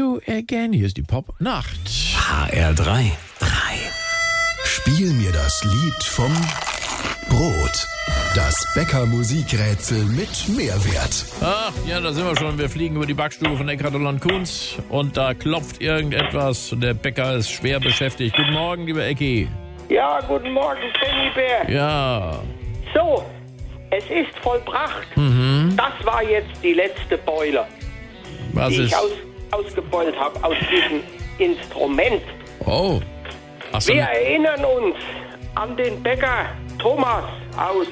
you again. Hier ist die Pop-Nacht. HR3. Spiel mir das Lied vom Brot. Das Bäcker-Musikrätsel mit Mehrwert. Ach, ja, da sind wir schon. Wir fliegen über die Backstube von Eckhard und Kunz und da klopft irgendetwas und der Bäcker ist schwer beschäftigt. Guten Morgen, lieber Ecki. Ja, guten Morgen, Bär. Ja. So, es ist vollbracht. Das war jetzt die letzte Beule, Was die ist? ich ausgebeult habe aus diesem Instrument. Oh. Ach so, Wir erinnern uns an den Bäcker Thomas aus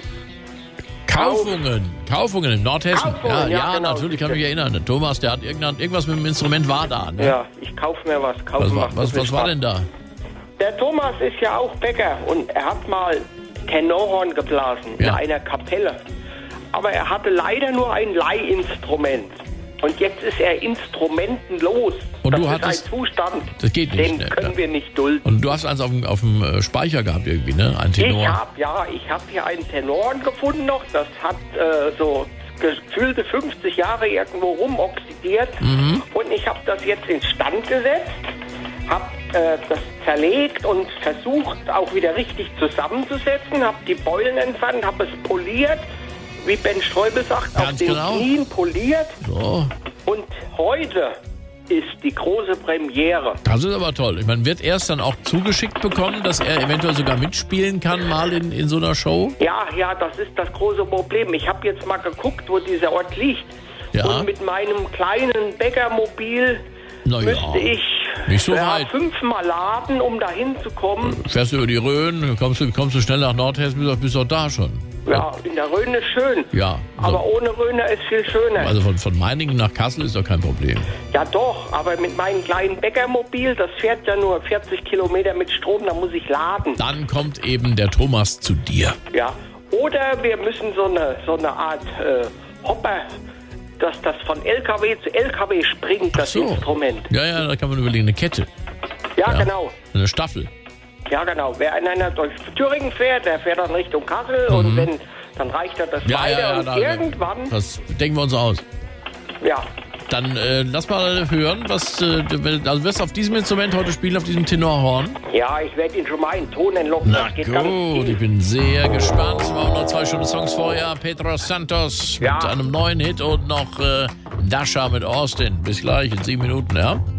Kaufungen in Nordhessen. Kaufungen, ja, genau. Natürlich kann ich mich erinnern. Der Thomas, der hat irgendwas mit dem Instrument war da. Ne? Ja, ich kaufe mir was. Was war denn da? Der Thomas ist ja auch Bäcker und er hat mal Tenorhorn geblasen in Ja. einer Kapelle. Aber er hatte leider nur ein Leihinstrument. Und jetzt ist er instrumentenlos. Und das du ist hattest- ein Zustand, Das geht nicht, den ne? können Ja. wir nicht dulden. Und du hast eins auf dem Speicher gehabt irgendwie, ne? Ein Tenor. Ich habe hier einen Tenorhorn gefunden noch. Das hat so gefühlte 50 Jahre irgendwo rumoxidiert. Und ich habe das jetzt instand gesetzt, habe das zerlegt und versucht auch wieder richtig zusammenzusetzen, habe die Beulen entfernt, habe es poliert, wie Ben Streubel sagt, Ganz auf den genau. Knien poliert. So. Und heute ist die große Premiere. Das ist aber toll. Man wird erst dann auch zugeschickt bekommen, dass er eventuell sogar mitspielen kann, mal in so einer Show. Ja, das ist das große Problem. Ich habe jetzt mal geguckt, wo dieser Ort liegt. Ja. Und mit meinem kleinen Bäckermobil Na ja, müsste ich nicht so weit. 5-mal laden, um da hinzukommen. Fährst du über die Rhön, kommst du schnell nach Nordhessen, bist auch da schon. Ja, in der Rhön ist schön. Ja. Aber ohne Rhöner ist viel schöner. Also von Meiningen nach Kassel ist doch kein Problem. Ja doch, aber mit meinem kleinen Bäckermobil, das fährt ja nur 40 Kilometer mit Strom, da muss ich laden. Dann kommt eben der Thomas zu dir. Ja. Oder wir müssen so eine Art Hopper, dass das von LKW zu LKW springt, das So. Instrument. Ja, da kann man überlegen, eine Kette. Ja, genau. Eine Staffel. Ja, genau. Wer in einer durch Thüringen fährt, der fährt dann Richtung Kassel und dann reicht er das weiter und irgendwann, Das denken wir uns aus. ja, Dann lass mal hören, also wirst du auf diesem Instrument heute spielen, auf diesem Tenorhorn? ja, ich werde ihn schon mal in Ton entlocken. Na Das geht ganz gut, ich easy. bin sehr gespannt. Wir haben noch 2 Stunden Songs vorher. Pedro Santos Ja. mit einem neuen Hit und noch Dasha mit Austin. Bis gleich in 7 Minuten, ja?